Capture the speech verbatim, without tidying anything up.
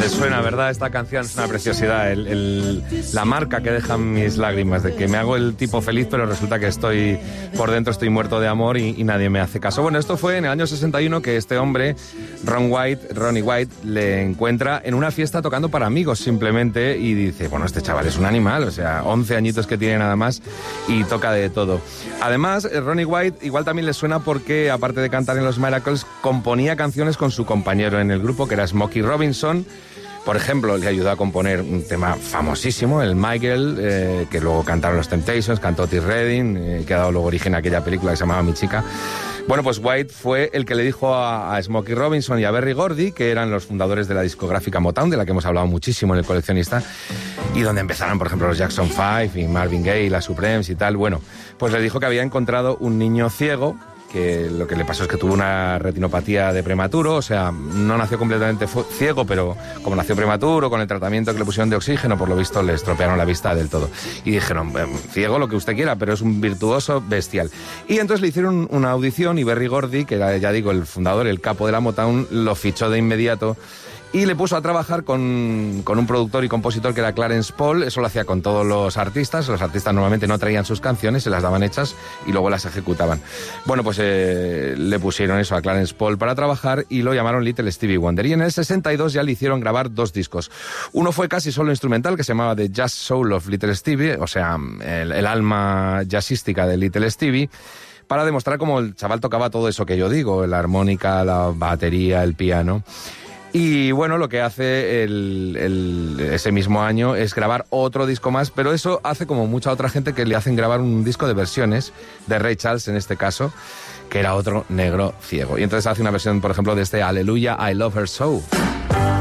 te suena, ¿verdad? Esta canción es una preciosidad. El, el, la marca que dejan mis lágrimas, de que me hago el tipo feliz, pero resulta que estoy por dentro, estoy muerto de amor y, y nadie me hace caso. Bueno, esto fue en el año sesenta y uno que este hombre, Ron White, Ronnie White, le encuentra en una fiesta tocando para amigos simplemente y dice, bueno, este chaval es un animal, o sea, once añitos que tiene nada más y toca de todo. Además, Ronnie White igual también le suena porque, aparte de cantar en los Miracles, componía canciones con su compañero en el grupo, que era Smokey Robinson. Por ejemplo, le ayudó a componer un tema famosísimo, el Michael, eh, que luego cantaron los Temptations, cantó Otis Redding, eh, que ha dado luego origen a aquella película que se llamaba Mi Chica. Bueno, pues White fue el que le dijo a, a Smokey Robinson y a Berry Gordy, que eran los fundadores de la discográfica Motown, de la que hemos hablado muchísimo en El Coleccionista, y donde empezaron, por ejemplo, los Jackson Five y Marvin Gaye, las Supremes y tal. Bueno, pues le dijo que había encontrado un niño ciego, que lo que le pasó es que tuvo una retinopatía de prematuro, o sea, no nació completamente ciego, pero como nació prematuro, con el tratamiento que le pusieron de oxígeno, por lo visto le estropearon la vista del todo. Y dijeron, ciego lo que usted quiera, pero es un virtuoso bestial. Y entonces le hicieron una audición y Berry Gordy, que era, ya digo, el fundador, el capo de la Motown, lo fichó de inmediato y le puso a trabajar con, con un productor y compositor que era Clarence Paul. Eso lo hacía con todos los artistas. Los artistas normalmente no traían sus canciones, se las daban hechas y luego las ejecutaban. Bueno, pues eh, le pusieron eso a Clarence Paul para trabajar y lo llamaron Little Stevie Wonder. Y en el sesenta y dos ya le hicieron grabar dos discos. Uno fue casi solo instrumental, que se llamaba The Jazz Soul of Little Stevie, o sea, el, el alma jazzística de Little Stevie, para demostrar cómo el chaval tocaba todo eso que yo digo, la armónica, la batería, el piano. Y bueno, lo que hace el, el, ese mismo año es grabar otro disco más, pero eso hace como mucha otra gente que le hacen grabar un disco de versiones, de Ray Charles en este caso, que era otro negro ciego. Y entonces hace una versión, por ejemplo, de este Hallelujah, I Love Her So.